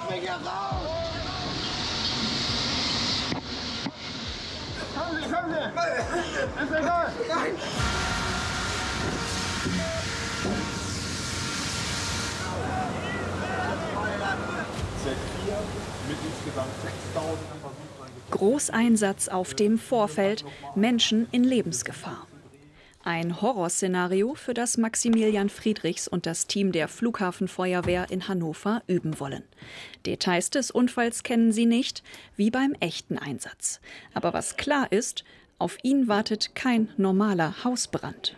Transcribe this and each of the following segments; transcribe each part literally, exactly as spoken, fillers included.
mich hier raus! Kommen Sie, kommen Sie! Ist egal! Nein! Mit insgesamt sechstausend Versuchen. Großeinsatz auf dem Vorfeld, Menschen in Lebensgefahr. Ein Horrorszenario, für das Maximilian Friedrichs und das Team der Flughafenfeuerwehr in Hannover üben wollen. Details des Unfalls kennen sie nicht, wie beim echten Einsatz. Aber was klar ist, auf ihn wartet kein normaler Hausbrand.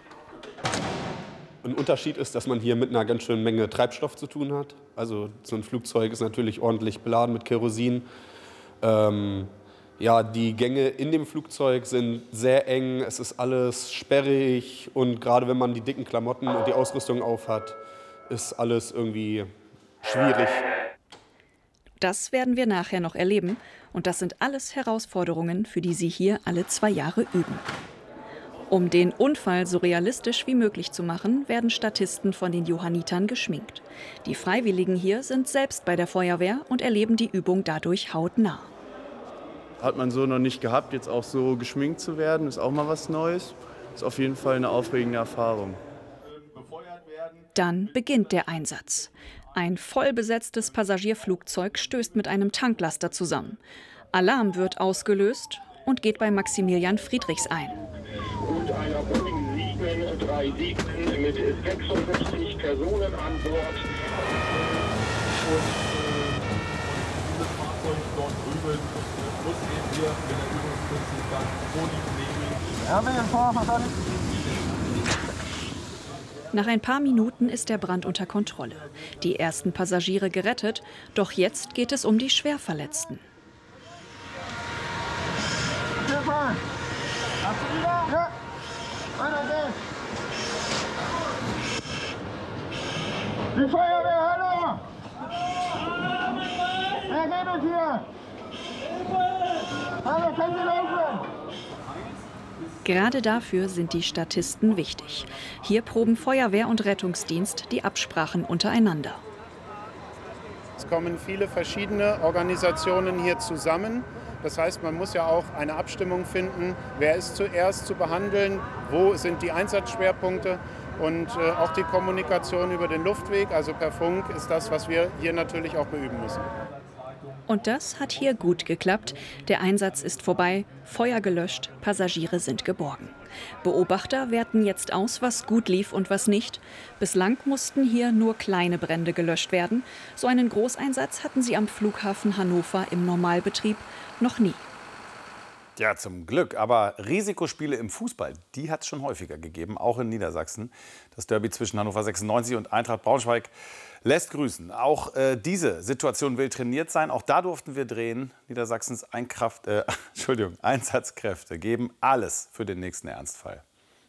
Ein Unterschied ist, dass man hier mit einer ganz schönen Menge Treibstoff zu tun hat. Also so ein Flugzeug ist natürlich ordentlich beladen mit Kerosin. Ähm, ja, die Gänge in dem Flugzeug sind sehr eng, es ist alles sperrig und gerade wenn man die dicken Klamotten und die Ausrüstung aufhat, ist alles irgendwie schwierig. Das werden wir nachher noch erleben und das sind alles Herausforderungen, für die Sie hier alle zwei Jahre üben. Um den Unfall so realistisch wie möglich zu machen, werden Statisten von den Johannitern geschminkt. Die Freiwilligen hier sind selbst bei der Feuerwehr und erleben die Übung dadurch hautnah. Hat man so noch nicht gehabt, jetzt auch so geschminkt zu werden, ist auch mal was Neues. Ist auf jeden Fall eine aufregende Erfahrung. Dann beginnt der Einsatz. Ein vollbesetztes Passagierflugzeug stößt mit einem Tanklaster zusammen. Alarm wird ausgelöst und geht bei Maximilian Friedrichs ein. Und einer Boeing sieben drei sieben mit sechsundfünfzig Personen an Bord. Und äh, dieses Fahrzeug dort drüben muss eben hier mit der Übungsprinzip dann vor die Pflege. Ja, wir vor, verstanden. Nach ein paar Minuten ist der Brand unter Kontrolle. Die ersten Passagiere gerettet, doch jetzt geht es um die Schwerverletzten. Stefan! Hast du wieder? Ja! Weiter geht's! Die Feuerwehr, hallo! Wer geht uns hier? Hallo, können Sie helfen? Gerade dafür sind die Statisten wichtig. Hier proben Feuerwehr und Rettungsdienst die Absprachen untereinander. Es kommen viele verschiedene Organisationen hier zusammen. Das heißt, man muss ja auch eine Abstimmung finden, wer ist zuerst zu behandeln, wo sind die Einsatzschwerpunkte und äh, auch die Kommunikation über den Luftweg, also per Funk, ist das, was wir hier natürlich auch beüben müssen. Und das hat hier gut geklappt. Der Einsatz ist vorbei, Feuer gelöscht, Passagiere sind geborgen. Beobachter werten jetzt aus, was gut lief und was nicht. Bislang mussten hier nur kleine Brände gelöscht werden. So einen Großeinsatz hatten sie am Flughafen Hannover im Normalbetrieb noch nie. Ja, zum Glück. Aber Risikospiele im Fußball, die hat es schon häufiger gegeben, auch in Niedersachsen. Das Derby zwischen Hannover sechsundneunzig und Eintracht Braunschweig lässt grüßen. Auch äh, diese Situation will trainiert sein. Auch da durften wir drehen. Niedersachsens Einkraft, äh, Entschuldigung, Einsatzkräfte geben alles für den nächsten Ernstfall.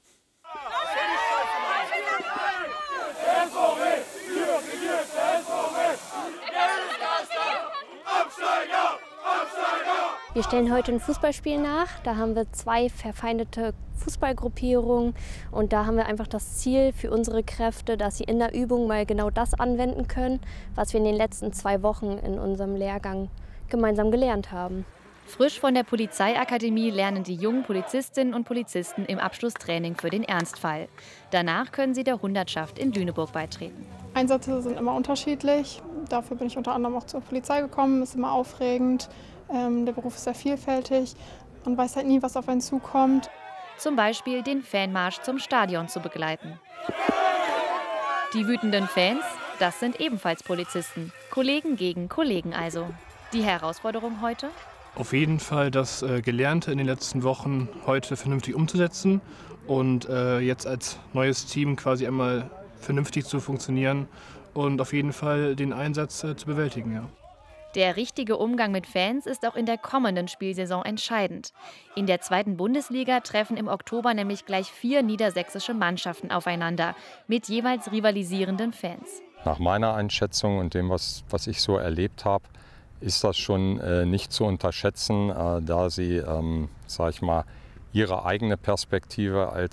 Wir stellen heute ein Fußballspiel nach. Da haben wir zwei verfeindete Fußballgruppierungen. Und da haben wir einfach das Ziel für unsere Kräfte, dass sie in der Übung mal genau das anwenden können, was wir in den letzten zwei Wochen in unserem Lehrgang gemeinsam gelernt haben. Frisch von der Polizeiakademie lernen die jungen Polizistinnen und Polizisten im Abschlusstraining für den Ernstfall. Danach können sie der Hundertschaft in Lüneburg beitreten. Einsätze sind immer unterschiedlich. Dafür bin ich unter anderem auch zur Polizei gekommen. Ist immer aufregend. Ähm, der Beruf ist sehr vielfältig. Man weiß halt nie, was auf einen zukommt. Zum Beispiel den Fanmarsch zum Stadion zu begleiten. Die wütenden Fans, das sind ebenfalls Polizisten. Kollegen gegen Kollegen also. Die Herausforderung heute? Auf jeden Fall das äh, Gelernte in den letzten Wochen heute vernünftig umzusetzen und äh, jetzt als neues Team quasi einmal vernünftig zu funktionieren und auf jeden Fall den Einsatz äh, zu bewältigen. Ja. Der richtige Umgang mit Fans ist auch in der kommenden Spielsaison entscheidend. In der zweiten Bundesliga treffen im Oktober nämlich gleich vier niedersächsische Mannschaften aufeinander mit jeweils rivalisierenden Fans. Nach meiner Einschätzung und dem, was, was ich so erlebt habe, ist das schon äh, nicht zu unterschätzen, äh, da sie, ähm, sag ich mal, ihre eigene Perspektive als